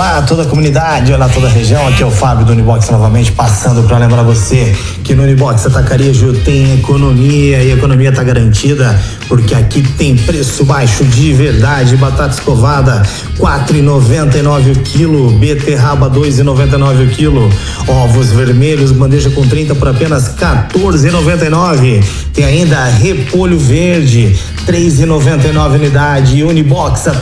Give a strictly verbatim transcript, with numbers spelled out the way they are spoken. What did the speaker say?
Olá toda a comunidade, olá toda a região, aqui é o Fábio do Unibox novamente, passando para lembrar você que no Unibox Atacarejo tem economia e a economia está garantida, porque aqui tem preço baixo de verdade. Batata escovada quatro reais e noventa e nove o quilo, beterraba dois reais e noventa e nove o quilo, ovos vermelhos, bandeja com trinta por apenas quatorze reais e noventa e nove. Tem ainda repolho verde, três reais e noventa e nove unidade. Unibox